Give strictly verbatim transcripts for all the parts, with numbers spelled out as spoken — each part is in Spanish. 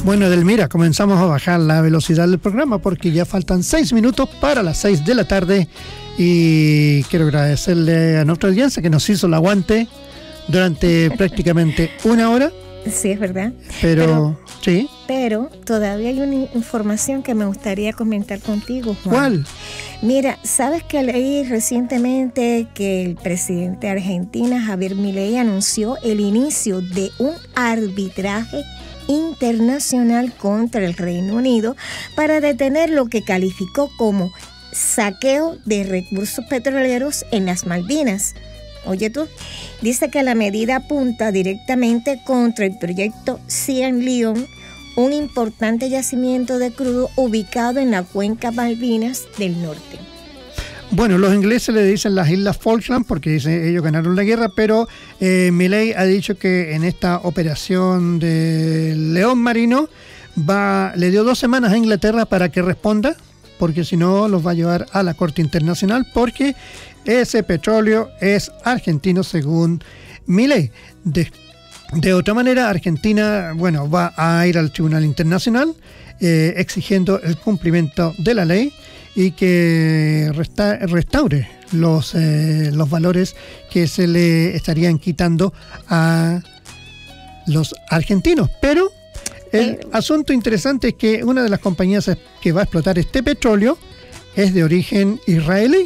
Bueno, Edelmira, comenzamos a bajar la velocidad del programa porque ya faltan seis minutos para las seis de la tarde y quiero agradecerle a nuestra audiencia que nos hizo el aguante durante prácticamente una hora. Sí, es verdad. Pero, pero, sí. Pero todavía hay una información que me gustaría comentar contigo, Juan. ¿Cuál? Mira, ¿sabes que leí recientemente que el presidente de Argentina, Javier Milei, anunció el inicio de un arbitraje internacional contra el Reino Unido para detener lo que calificó como saqueo de recursos petroleros en las Malvinas? Oye tú, dice que la medida apunta directamente contra el proyecto Sierra Leone, un importante yacimiento de crudo ubicado en la cuenca Malvinas del norte. Bueno, los ingleses le dicen las Islas Falkland porque dicen ellos ganaron la guerra, pero eh, Milei ha dicho que en esta operación de León Marino va, le dio dos semanas a Inglaterra para que responda, porque si no los va a llevar a la Corte Internacional, porque ese petróleo es argentino según Milei. De, de otra manera, Argentina, bueno, va a ir al Tribunal Internacional eh, exigiendo el cumplimiento de la ley y que resta, restaure los, eh, los valores que se le estarían quitando a los argentinos. Pero el eh. asunto interesante es que una de las compañías que va a explotar este petróleo es de origen israelí.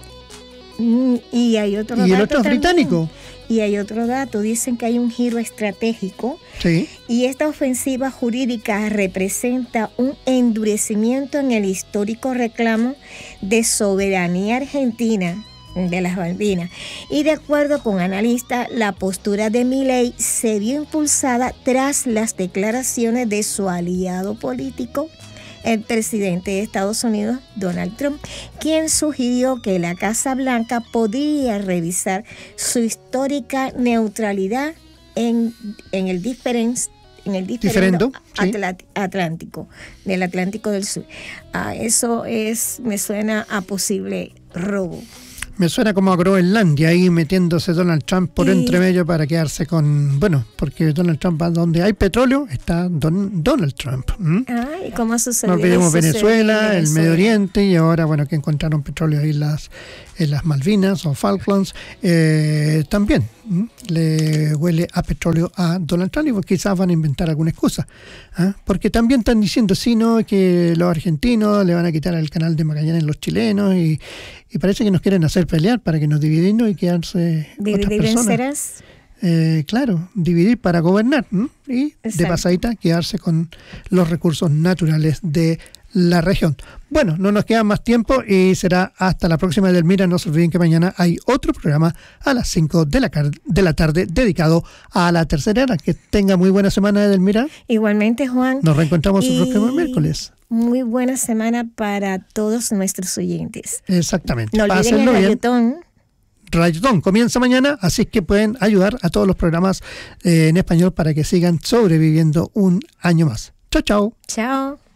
Y hay otro y dato el otro es también. británico. Y hay otro dato, dicen que hay un giro estratégico. Sí. Y esta ofensiva jurídica representa un endurecimiento en el histórico reclamo de soberanía argentina de las Malvinas. Y de acuerdo con analistas, la postura de Milei se vio impulsada tras las declaraciones de su aliado político, el presidente de Estados Unidos, Donald Trump, quien sugirió que la Casa Blanca podría revisar su histórica neutralidad en, en el diferente en el diferendo, diferendo sí. Atlántico, del Atlántico del Sur. Ah, eso es, me suena a posible robo. Me suena como a Groenlandia, ahí metiéndose Donald Trump por y... entre medio para quedarse con... Bueno, porque Donald Trump va donde hay petróleo, está don, Donald Trump. ¿Mm? Ah, ¿y cómo ha sucedido? No olvidemos Venezuela, Venezuela, el Medio Oriente, y ahora, bueno, que encontraron petróleo ahí en las, en las Malvinas o Falklands. Eh, también ¿Mm? le huele a petróleo a Donald Trump y pues quizás van a inventar alguna excusa. ¿eh? Porque también están diciendo, sí, ¿no?, que los argentinos le van a quitar el canal de Magallanes a los chilenos y, y parece que nos quieren hacer pelear para que nos dividimos y quedarse otras personas. ¿Serás? Eh, claro, dividir para gobernar ¿m? y Exacto. de pasadita quedarse con los recursos naturales de la región. Bueno, no nos queda más tiempo y será hasta la próxima, Edelmira. No se olviden que mañana hay otro programa a las cinco de la, de la tarde dedicado a la tercera era. Que tenga muy buena semana, Edelmira. Igualmente, Juan. Nos reencontramos el próximo miércoles. Muy buena semana para todos nuestros oyentes. Exactamente. No olviden el Radiotón. Radiotón comienza mañana, así que pueden ayudar a todos los programas eh, en español para que sigan sobreviviendo un año más. Chao, chao. Chao.